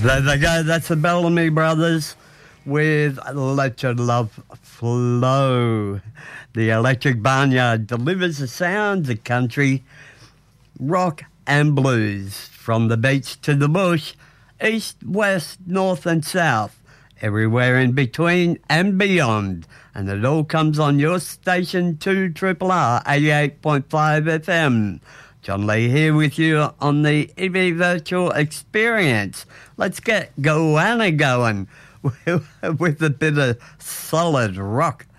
There they go. That's the Bellamy Brothers with Let Your Love Flow. The Electric Barnyard delivers the sounds of country, rock and blues from the beach to the bush, east, west, north and south, everywhere in between and beyond. And it all comes on your station 2RRR 88.5 FM. John Lee here with you on the EV Virtual Experience. Let's get Goanna going with a bit of solid rock